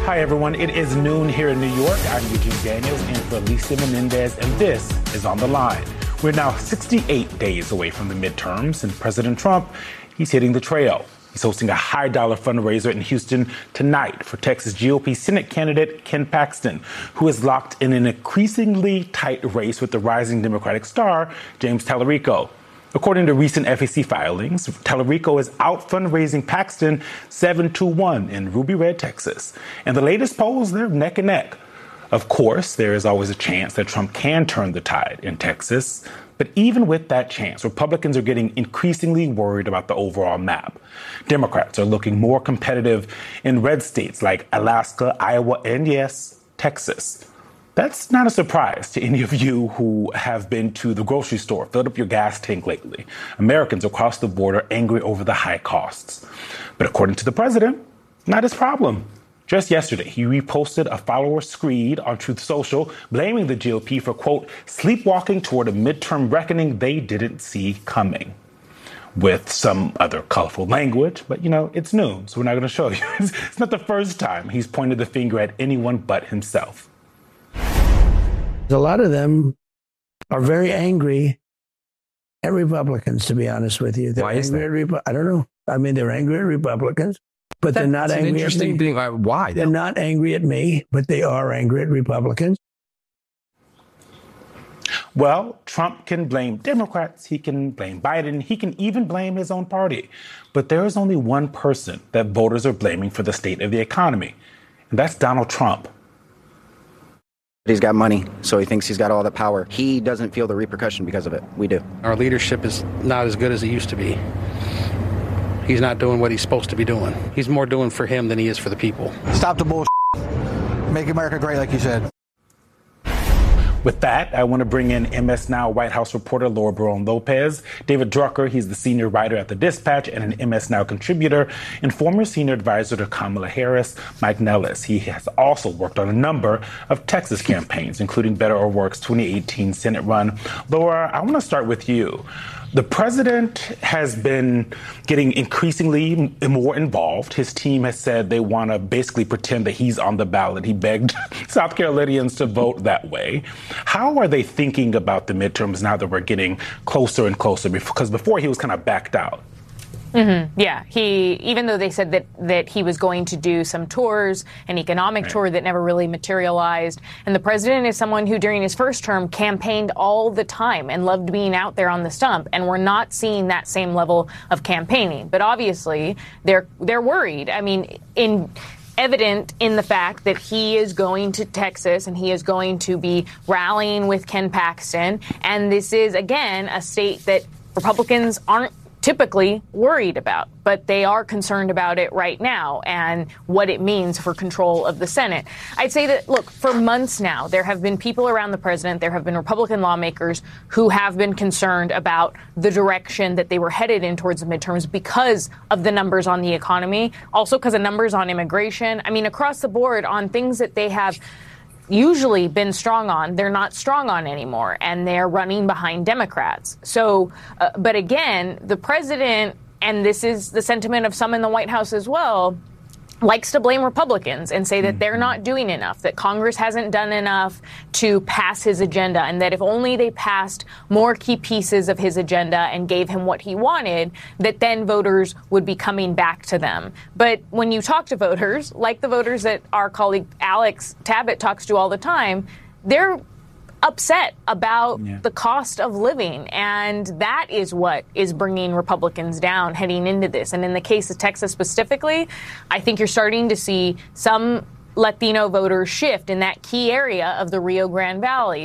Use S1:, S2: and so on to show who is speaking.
S1: Hi, everyone. It is noon here in New York. I'm Eugene Daniels in for Alicia Menendez, and this is On the Line. We're now 68 days away from the midterms, and President Trump, he's hitting the trail. He's hosting a high-dollar fundraiser in Houston tonight for Texas GOP Senate candidate Ken Paxton, who is locked in an increasingly tight race with the rising Democratic star, James Tallarico. According to recent FEC filings, Tallarico is out fundraising Paxton 7-1 in Ruby Red, Texas. And the latest polls, they're neck and neck. Of course, there is always a chance that Trump can turn the tide in Texas. But even with that chance, Republicans are getting increasingly worried about the overall map. Democrats are looking more competitive in red states like Alaska, Iowa, and yes, Texas. That's not a surprise to any of you who have been to the grocery store, filled up your gas tank lately. Americans across the board are angry over the high costs. But according to the president, not his problem. Just yesterday, he reposted a follower screed on Truth Social, blaming the GOP for, quote, sleepwalking toward a midterm reckoning they didn't see coming. With some other colorful language, but, it's noon, so we're not going to show you. It's not the first time he's pointed the finger at anyone but himself.
S2: A lot of them are very angry at Republicans, to be honest with you.
S3: Why is that?
S2: I don't know. I mean, they're angry at Republicans, but they're not angry at me.
S3: That's an interesting thing. Why?
S2: They're not angry at me, but they are angry at Republicans.
S1: Well, Trump can blame Democrats, he can blame Biden, he can even blame his own party. But there is only one person that voters are blaming for the state of the economy, and that's Donald Trump.
S4: He's got money, so he thinks he's got all the power. He doesn't feel the repercussion because of it. We do.
S5: Our leadership is not as good as it used to be. He's not doing what he's supposed to be doing. He's more doing for him than he is for the people.
S6: Stop the bullshit. Make America great, like you said.
S1: With that, I want to bring in MS Now White House reporter Laura Barone-Lopez, David Drucker, he's the senior writer at The Dispatch and an MS Now contributor, and former senior advisor to Kamala Harris, Mike Nellis. He has also worked on a number of Texas campaigns, including Better or Works' 2018 Senate run. Laura, I want to start with you. The president has been getting increasingly more involved. His team has said they want to basically pretend that he's on the ballot. He begged South Carolinians to vote that way. How are they thinking about the midterms now that we're getting closer and closer? Because before he was kind of backed out.
S7: Mm-hmm. Yeah, even though they said that he was going to do some tours, an economic tour that never really materialized. And the president is someone who during his first term campaigned all the time and loved being out there on the stump. And we're not seeing that same level of campaigning. But obviously, they're worried. I mean, evident in the fact that he is going to Texas and he is going to be rallying with Ken Paxton. And this is, again, a state that Republicans aren't typically worried about, but they are concerned about it right now and what it means for control of the Senate. I'd say that, look, for months now, there have been people around the president, there have been Republican lawmakers who have been concerned about the direction that they were headed in towards the midterms because of the numbers on the economy, also because of numbers on immigration. I mean, across the board on things that they have usually been strong on, they're not strong on anymore, and they're running behind Democrats. So, but again, the president, and this is the sentiment of some in the White House as well, likes to blame Republicans and say that they're not doing enough, that Congress hasn't done enough to pass his agenda, and that if only they passed more key pieces of his agenda and gave him what he wanted, that then voters would be coming back to them. But when you talk to voters, like the voters that our colleague Alex Tabbitt talks to all the time, they're upset about the cost of living. And that is what is bringing Republicans down heading into this. And in the case of Texas specifically, I think you're starting to see some Latino voters shift in that key area of the Rio Grande Valley.